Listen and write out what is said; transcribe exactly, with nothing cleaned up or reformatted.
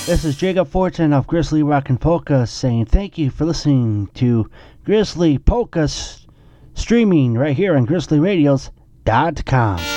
This is Jacob Fortune of Grizzly Rockin' Polka saying thank you for listening to Grizzly Polka s- streaming right here on grizzly radios dot com.